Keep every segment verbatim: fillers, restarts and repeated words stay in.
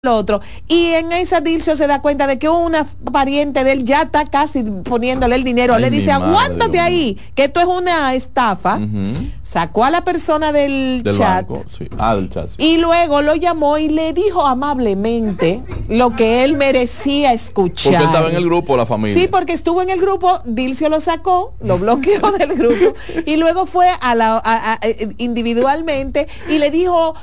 lo otro, y en esa Dilcio se da cuenta de que una pariente de él ya está casi poniéndole el dinero. Ay, le dice, aguántate ahí, que esto es una estafa. Uh-huh. Sacó a la persona del, del chat, banco, sí. ah, del chat sí. Y luego lo llamó y le dijo amablemente lo que él merecía escuchar. Porque estaba en el grupo, la familia. Sí, porque estuvo en el grupo, Dilcio lo sacó, lo bloqueó del grupo, y luego fue a la a, a, individualmente y le dijo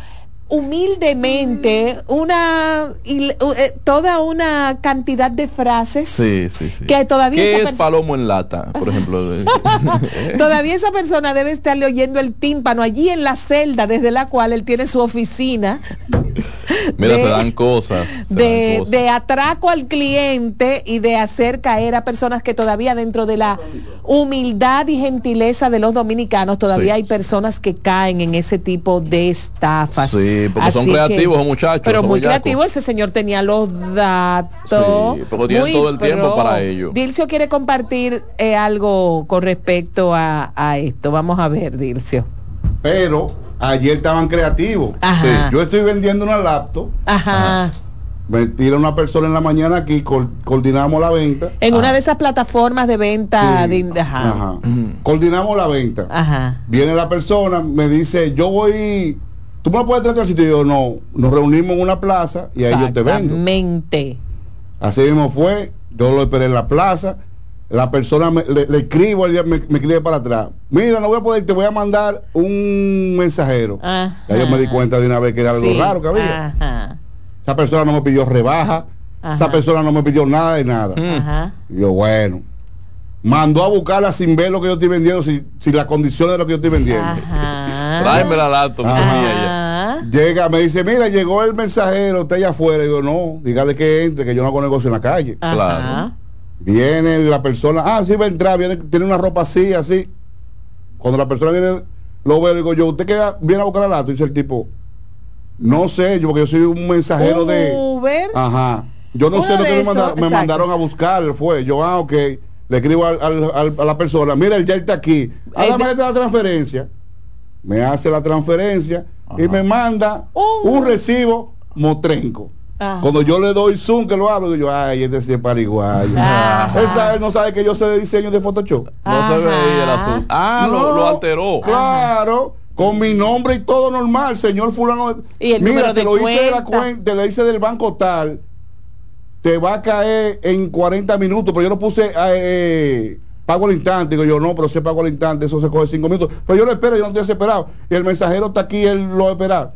humildemente una y, uh, toda una cantidad de frases, sí, sí, sí. que todavía ¿Qué esa es palomo en lata, por ejemplo? Todavía esa persona debe estarle oyendo el tímpano allí en la celda desde la cual él tiene su oficina. Mira, de, se dan cosas se de, dan cosas. de atraco al cliente y de hacer caer a personas que todavía, dentro de la humildad y gentileza de los dominicanos, todavía sí, hay personas que caen en ese tipo de estafas. Sí, porque Así son creativos que, muchachos. Pero muy creativos, ese señor tenía los datos. Sí, porque tienen todo el tiempo para ello. Dilcio quiere compartir eh, algo con respecto a, a esto. Vamos a ver, Dilcio. Pero ayer estaban creativos. Ajá. Sí, yo estoy vendiendo una laptop. Ajá. Ajá. Me tira una persona en la mañana aquí, co coordinamos la venta. En Ajá. una de esas plataformas de venta. Sí. De, ajá. Ajá. Uh-huh. Coordinamos la venta. Ajá. Viene la persona, me dice, yo voy, tú me puedes traer al sitio. Y yo, no, nos reunimos en una plaza y ahí yo te vendo. Exactamente. Así mismo fue, yo lo esperé en la plaza. La persona me, le, le escribo, me, me escribe para atrás. Mira, no voy a poder, te voy a mandar un mensajero. Ajá. Ya yo me di cuenta de una vez que era algo sí. raro que había. Ajá. Esa persona no me pidió rebaja. Ajá. Esa persona no me pidió nada de nada. Ajá. Y yo, bueno, mandó a buscarla sin ver lo que yo estoy vendiendo, sin, sin las condiciones de lo que yo estoy vendiendo. Tráeme la laptop. Llega, me dice, mira, llegó el mensajero, está allá afuera. Y yo, no, dígale que entre, que yo no hago negocio en la calle. Ajá. Claro. Viene la persona, ah, sí va a entrar, viene, tiene una ropa así, así. Cuando la persona viene, lo veo, digo yo, ¿usted qué viene a buscar la laptop? Dice el tipo, no sé, yo porque yo soy un mensajero ¿Un de Uber? Ajá. Yo no Uno sé lo que me, eso, manda, me mandaron a buscar, fue. Yo, ah, ok. Le escribo al, al, al, a la persona, mira, él ya está aquí. Hágame la transferencia. Me hace la transferencia. Ajá. Y me manda uh. un recibo motrenco. Ajá. Cuando yo le doy zoom que lo hablo, yo, ay, este sí es pariguayo. Él sabe, no sabe que yo sé de diseño de Photoshop. Ajá. No se veía el azul. Ah, no, lo, lo alteró. Claro. Ajá. Con mi nombre y todo normal, señor fulano. ¿Y el mira, te de lo cuenta? hice de la cuenta, te lo hice del banco tal. Te va a caer en cuarenta minutos, pero yo no puse eh, pago al instante. Digo yo, no, pero si pago al instante, eso se coge cinco minutos. Pero yo lo espero, yo no estoy desesperado. Y el mensajero está aquí, él lo va a esperar.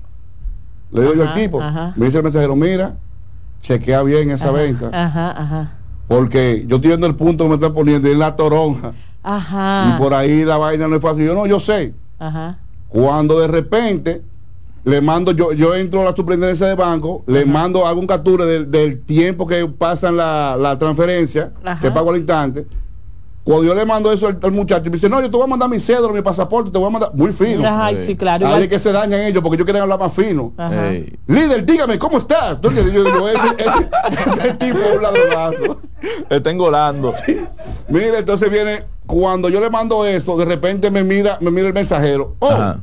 Le digo ajá, yo al tipo, ajá. Me dice el mensajero, mira, chequea bien esa ajá, venta. Ajá, ajá. Porque yo estoy viendo el punto que me están poniendo en la toronja. Ajá. Y por ahí la vaina no es fácil. Yo no, yo sé. Ajá. Cuando de repente le mando, yo yo entro a la superintendencia de banco, ajá. Le mando algún captura del, del tiempo que pasan la, la transferencia, ajá. Que pago al instante. Cuando yo le mando eso al, al muchacho, me dice, no, yo te voy a mandar mi cédula, mi pasaporte, te voy a mandar, muy fino. Ay, sí, claro. Hay que se dañan ellos porque yo quiero hablar más fino. Hey. Líder, dígame, ¿cómo estás? Entonces yo digo, ese, ese, ese tipo es un ladronazo. Está engolando. Sí. Mira, entonces viene, cuando yo le mando esto, de repente me mira, me mira el mensajero. Oh, ajá.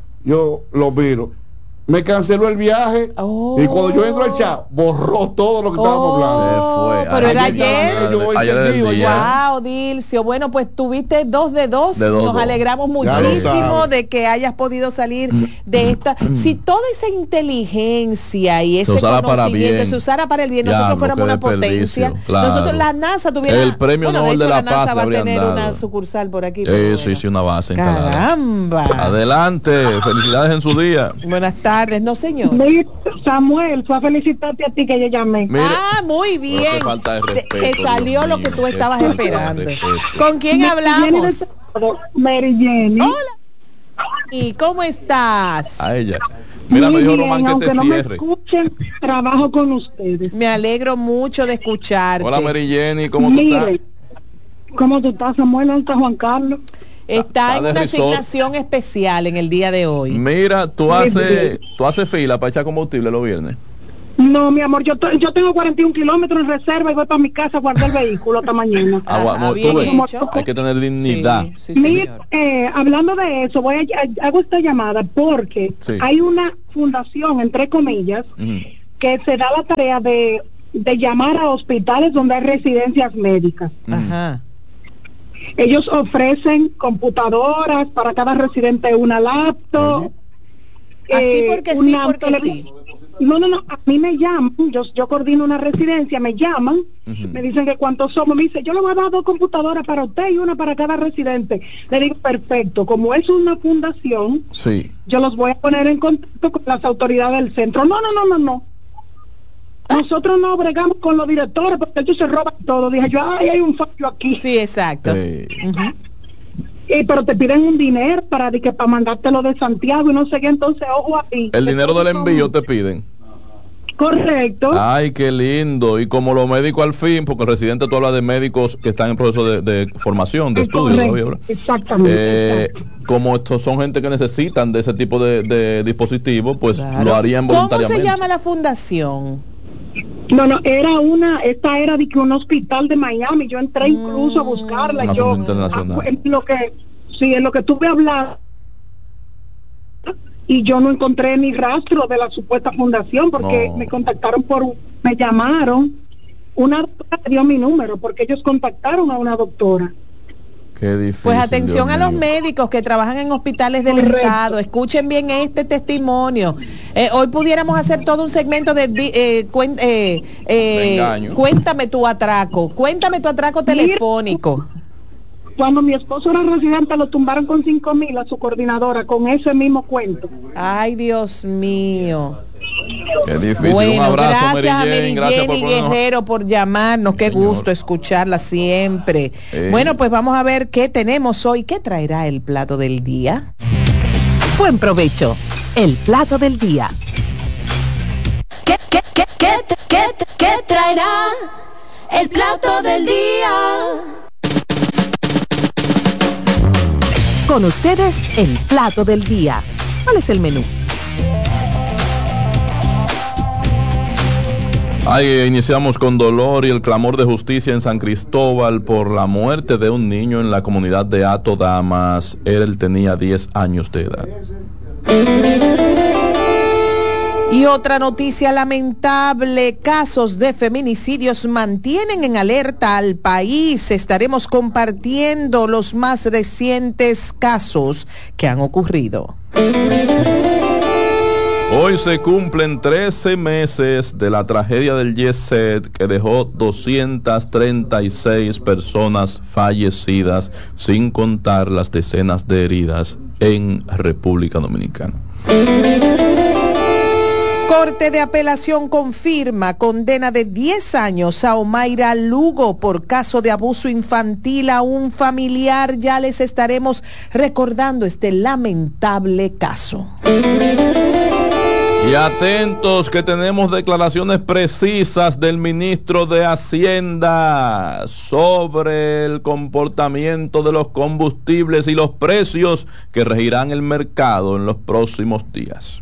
Yo lo miro. Me canceló el viaje, oh. Y cuando yo entro al chat, borró todo lo que oh. Estábamos hablando. Fue. Pero era ayer. Ayer, ayer wow, Dilcio. Bueno, pues tuviste dos de dos. De dos Nos dos. alegramos muchísimo de que hayas podido salir de esta. Si toda esa inteligencia y ese conocimiento se usara para el bien, ya, nosotros fuéramos una potencia. Claro. Nosotros, la NASA tuviera. El premio bueno, Nobel de, hecho, de la, la NASA Paz va a tener dado. Una sucursal por aquí. Eh, sí, sí, una base instalada. Caramba. Adelante. Felicidades en su día. Buenas tardes. No, señor. Samuel, fue a felicitarte a ti que yo llamé. Mire, ah, muy bien. Falta de respeto, te, te salió Dios lo mío, que tú estabas esperando. ¿Con quién Me, hablamos? Mary Jenny. Hola. ¿Y cómo estás? A ella. Mira, me dijo Román que te no cierre. Me escuchen, trabajo con ustedes. Me alegro mucho de escucharte. Hola, Mary Jenny, ¿cómo Mire, tú estás? ¿Cómo tú estás, Samuel? ¿Dónde está Juan Carlos? Está en una asignación especial en el día de hoy. Mira, tú haces tú haces fila para echar combustible los viernes. No, mi amor, yo, yo tengo cuarenta y un kilómetros en reserva y voy para mi casa a guardar el vehículo hasta mañana. Ah, ah, no, tú ves, hay que tener dignidad. Sí, sí, Mira, eh, hablando de eso, voy a, hago esta llamada porque sí. Hay una fundación, entre comillas, uh-huh. que se da la tarea de, de llamar a hospitales donde hay residencias médicas. Ajá. Ellos ofrecen computadoras para cada residente, una laptop. Uh-huh. Así porque sí, porque tele... sí. No, no, no, a mí me llaman, yo, yo coordino una residencia, me llaman, uh-huh. me dicen que cuántos somos, me dice, yo le voy a dar dos computadoras para usted y una para cada residente. Le digo, perfecto, como es una fundación, sí. yo los voy a poner en contacto con las autoridades del centro. No, no, no, no, no. Nosotros no bregamos con los directores porque ellos se roban todo. Dije yo, ay, hay un fallo aquí. Sí, exacto. Sí. Uh-huh. Y, pero te piden un dinero para que para mandártelo de Santiago y no sé qué, entonces ojo ahí. El dinero del envío te piden. Correcto. Ay, qué lindo. Y como los médicos al fin, porque el residente tú hablas de médicos que están en proceso de, de formación, de estudio todavía, ¿verdad? Exactamente. Eh, exacto. Como estos son gente que necesitan de ese tipo de, de dispositivos, pues Claro. lo harían voluntariamente. ¿Cómo se llama la fundación? No, no, era una, esta era de que un hospital de Miami, yo entré incluso a buscarla, Una yo, internacional. a, en lo que, sí, en lo que tuve hablado, y yo no encontré ni rastro de la supuesta fundación, porque No. me contactaron por, me llamaron, una doctora me dio mi número, porque ellos contactaron a una doctora. Qué difícil. Pues atención Dios a los mío. médicos que trabajan en hospitales del Correcto. Estado, escuchen bien este testimonio. Eh, hoy pudiéramos hacer todo un segmento de di- eh, cuen- eh, eh, engaño. cuéntame tu atraco, cuéntame tu atraco Mira. telefónico. Cuando mi esposo era residente lo tumbaron con cinco mil a su coordinadora, con ese mismo cuento. Ay, Dios mío. Qué difícil. Bueno, Un abrazo, gracias a Mary Jane. Mary Gracias por Jane ponernos- Guerrero por llamarnos. Qué Señor. gusto escucharla siempre. Eh. Bueno, pues vamos a ver qué tenemos hoy. ¿Qué traerá el plato del día? Buen provecho. El plato del día. ¿Qué, qué, qué, qué, qué, qué traerá el plato del día? Con ustedes, el plato del día. ¿Cuál es el menú? Ahí iniciamos con dolor y el clamor de justicia en San Cristóbal por la muerte de un niño en la comunidad de Hato Damas. Él tenía diez años de edad. Y otra noticia lamentable, casos de feminicidios mantienen en alerta al país. Estaremos compartiendo los más recientes casos que han ocurrido. Hoy se cumplen trece meses de la tragedia del Jet que dejó doscientas treinta y seis personas fallecidas, sin contar las decenas de heridas en República Dominicana. Corte de apelación confirma condena de diez años a Omaira Lugo por caso de abuso infantil a un familiar. Ya les estaremos recordando este lamentable caso. Y atentos que tenemos declaraciones precisas del ministro de Hacienda sobre el comportamiento de los combustibles y los precios que regirán el mercado en los próximos días.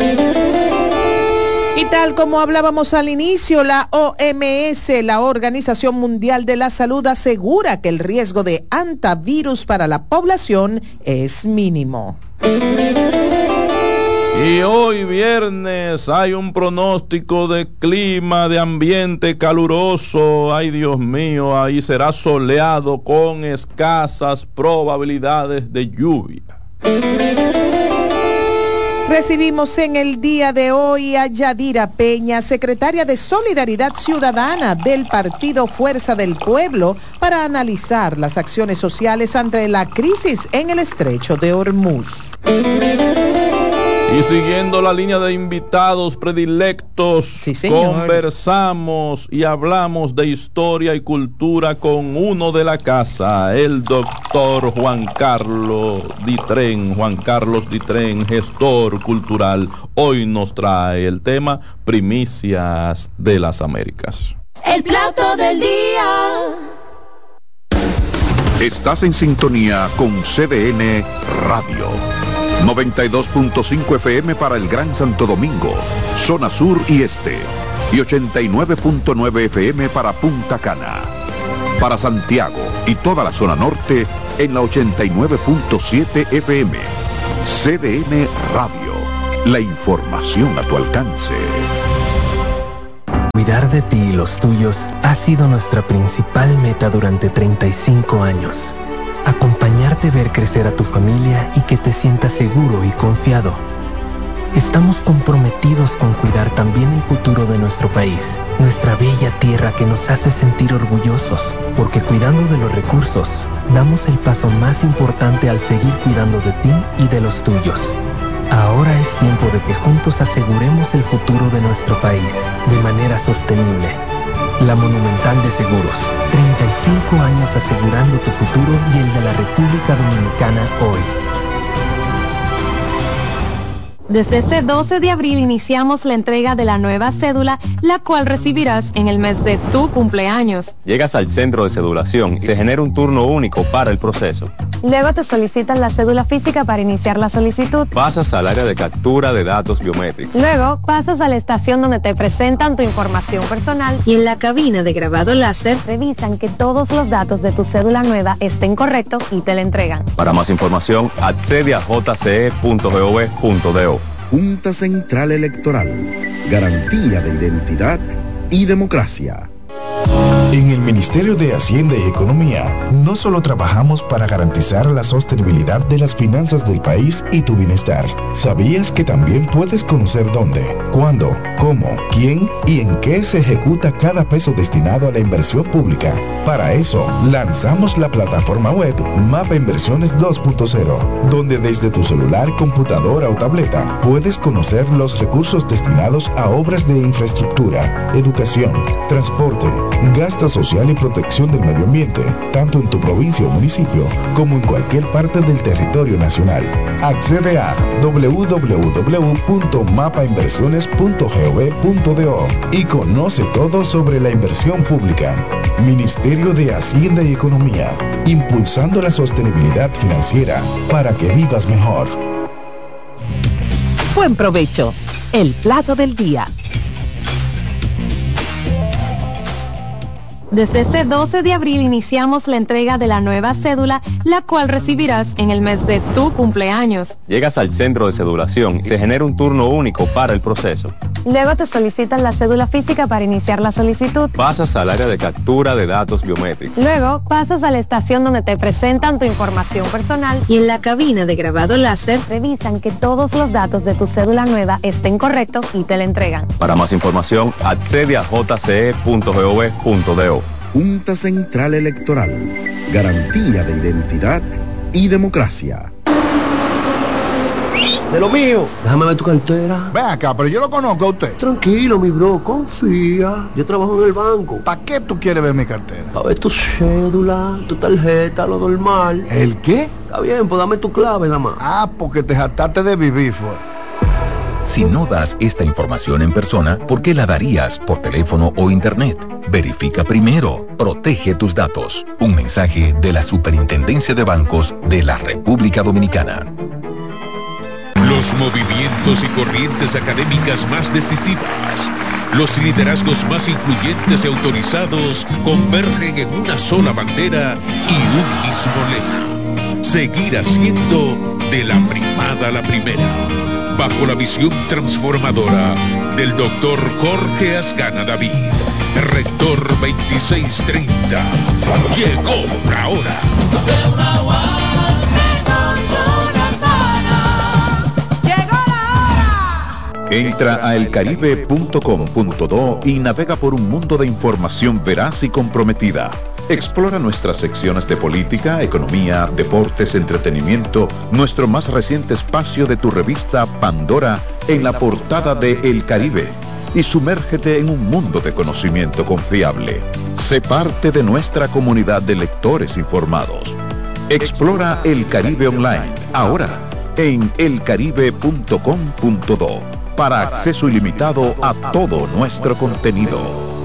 Y tal como hablábamos al inicio, la O M S, la Organización Mundial de la Salud, asegura que el riesgo de hantavirus para la población es mínimo. Y hoy viernes hay un pronóstico de clima, de ambiente caluroso. Ay, Dios mío, ahí será soleado con escasas probabilidades de lluvia. Recibimos en el día de hoy a Yadira Peña, secretaria de Solidaridad Ciudadana del Partido Fuerza del Pueblo, para analizar las acciones sociales ante la crisis en el Estrecho de Hormuz. Y siguiendo la línea de invitados predilectos, Sí, señor. conversamos y hablamos de historia y cultura con uno de la casa, el doctor Juan Carlos Ditren, Juan Carlos Ditren, gestor cultural. Hoy nos trae el tema Primicias de las Américas. El plato del día. Estás en sintonía con C D N Radio. noventa y dos punto cinco F M para el Gran Santo Domingo, zona sur y este, y ochenta y nueve punto nueve F M para Punta Cana. Para Santiago y toda la zona norte en la ochenta y nueve punto siete F M. C D N Radio, la información a tu alcance. Cuidar de ti y los tuyos ha sido nuestra principal meta durante treinta y cinco años. Acompañarte, ver crecer a tu familia y que te sientas seguro y confiado. Estamos comprometidos con cuidar también el futuro de nuestro país, nuestra bella tierra que nos hace sentir orgullosos, porque cuidando de los recursos, damos el paso más importante al seguir cuidando de ti y de los tuyos. Ahora es tiempo de que juntos aseguremos el futuro de nuestro país de manera sostenible. La Monumental de Seguros, treinta y cinco años asegurando tu futuro y el de la República Dominicana hoy. Desde este doce de abril iniciamos la entrega de la nueva cédula, la cual recibirás en el mes de tu cumpleaños. Llegas al centro de cedulación y se genera un turno único para el proceso. Luego te solicitan la cédula física para iniciar la solicitud. Pasas al área de captura de datos biométricos. Luego pasas a la estación donde te presentan tu información personal y en la cabina de grabado láser revisan que todos los datos de tu cédula nueva estén correctos y te la entregan. Para más información, accede a j c e punto gov punto do. Junta Central Electoral, garantía de identidad y democracia. En el Ministerio de Hacienda y Economía, no solo trabajamos para garantizar la sostenibilidad de las finanzas del país y tu bienestar. ¿Sabías que también puedes conocer dónde, cuándo, cómo, quién y en qué se ejecuta cada peso destinado a la inversión pública? Para eso, lanzamos la plataforma web Mapa Inversiones dos punto cero, donde desde tu celular, computadora o tableta puedes conocer los recursos destinados a obras de infraestructura, educación, transporte, gasto social y protección del medio ambiente, tanto en tu provincia o municipio como en cualquier parte del territorio nacional. Accede a doble u doble u doble u punto mapa inversiones punto gov punto do y conoce todo sobre la inversión pública. Ministerio de Hacienda y Economía, impulsando la sostenibilidad financiera para que vivas mejor. Buen provecho. El plato del día. Desde este doce de abril iniciamos la entrega de la nueva cédula, la cual recibirás en el mes de tu cumpleaños. Llegas al centro de cedulación y se genera un turno único para el proceso. Luego te solicitan la cédula física para iniciar la solicitud. Pasas al área de captura de datos biométricos. Luego pasas a la estación donde te presentan tu información personal y en la cabina de grabado láser revisan que todos los datos de tu cédula nueva estén correctos y te la entregan. Para más información, accede a j c e punto gov punto do. Junta Central Electoral, garantía de identidad y democracia. De lo mío, déjame ver tu cartera. Ven acá, pero yo lo conozco a usted. Tranquilo, mi bro, confía. Yo trabajo en el banco. ¿Para qué tú quieres ver mi cartera? Para ver tu cédula, tu tarjeta, lo normal. ¿El qué? Está bien, pues dame tu clave, nada más. Ah, porque te jactaste de vivir, fue. Si no das esta información en persona, ¿por qué la darías por teléfono o internet? Verifica primero. Protege tus datos. Un mensaje de la Superintendencia de Bancos de la República Dominicana. Los movimientos y corrientes académicas más decisivas, los liderazgos más influyentes y autorizados convergen en una sola bandera y un mismo lema: seguir haciendo de la primada la primera, bajo la visión transformadora del doctor Jorge Ascana David, rector veintiséis treinta. Llegó la hora. Entra a el caribe punto com punto do y navega por un mundo de información veraz y comprometida. Explora nuestras secciones de política, economía, deportes, entretenimiento, nuestro más reciente espacio de tu revista Pandora en la portada de El Caribe, y sumérgete en un mundo de conocimiento confiable. Sé parte de nuestra comunidad de lectores informados. Explora El Caribe Online, ahora en el caribe punto com punto do, para acceso ilimitado a todo nuestro contenido.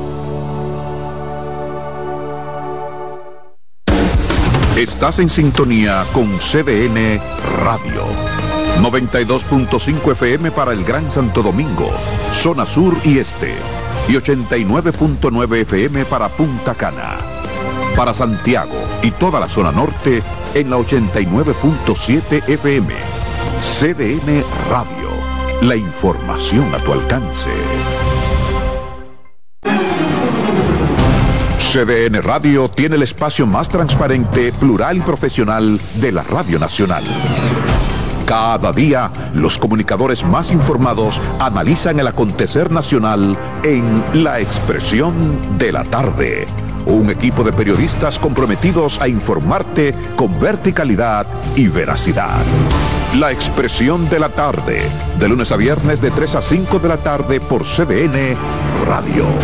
Estás en sintonía con C D N Radio. noventa y dos punto cinco F M para el Gran Santo Domingo, zona sur y este. Y ochenta y nueve punto nueve F M para Punta Cana. Para Santiago y toda la zona norte en la ochenta y nueve punto siete F M. C D N Radio. La información a tu alcance. C D N Radio tiene el espacio más transparente, plural y profesional de la Radio Nacional. Cada día, los comunicadores más informados analizan el acontecer nacional en La Expresión de la Tarde. Un equipo de periodistas comprometidos a informarte con verticalidad y veracidad. La Expresión de la Tarde, de lunes a viernes de tres a cinco de la tarde por C D N Radio.